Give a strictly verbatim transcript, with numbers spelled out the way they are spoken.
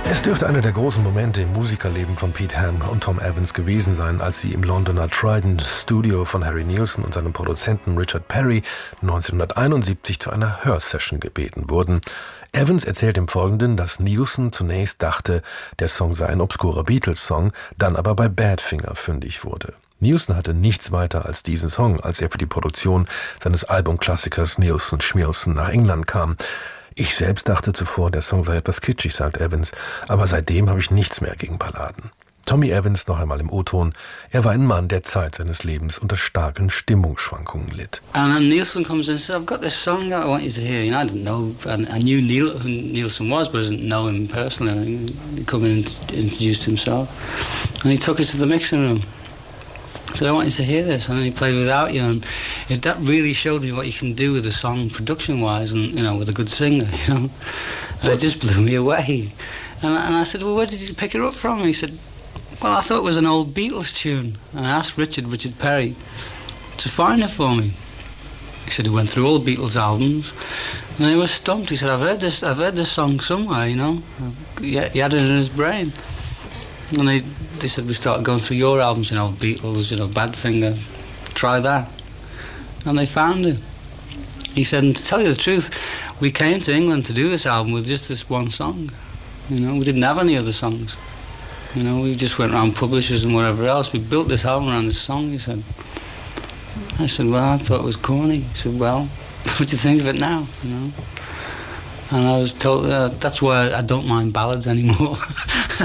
Es dürfte einer der großen Momente im Musikerleben von Pete Ham und Tom Evans gewesen sein, als sie im Londoner Trident Studio von Harry Nilsson und seinem Produzenten Richard Perry neunzehnhunderteinundsiebzig zu einer Hörsession gebeten wurden. Evans erzählt im Folgenden, dass Nilsson zunächst dachte, der Song sei ein obskurer Beatles-Song, dann aber bei Badfinger fündig wurde. Nilsson hatte nichts weiter als diesen Song, als er für die Produktion seines Albumklassikers Nilsson Schmilsson nach England kam. Ich selbst dachte zuvor, der Song sei etwas kitschig, sagt Evans, aber seitdem habe ich nichts mehr gegen Balladen. Tommy Evans noch einmal im O-Ton. Er war ein Mann, der Zeit seines Lebens unter starken Stimmungsschwankungen litt. And then Nilsson comes in and says, I've got this song that I want you to hear. You know, I didn't know, I knew Neil, who Nilsson was, but I didn't know him personally. He come in and introduced himself. And he took us to the mixing room. So I want you to hear this, and then he played Without You, and it, that really showed me what you can do with a song production-wise, and you know, with a good singer, you know. And it just blew me away. And, and I said, well, where did you pick it up from? And he said, well, I thought it was an old Beatles tune. And I asked Richard, Richard Perry, to find it for me. He said he went through all the Beatles albums, and he was stumped. He said, I've heard this, I've heard this song somewhere, you know. He, he had it in his brain. And they, they said, we started going through your albums, you know, Beatles, you know, Badfinger, try that. And they found it. He said, and to tell you the truth, we came to England to do this album with just this one song. You know, we didn't have any other songs. You know, we just went around publishers and whatever else. We built this album around this song, he said. I said, well, I thought it was corny. He said, well, what do you think of it now, you know? And I was told, uh, that's why I don't mind ballads anymore.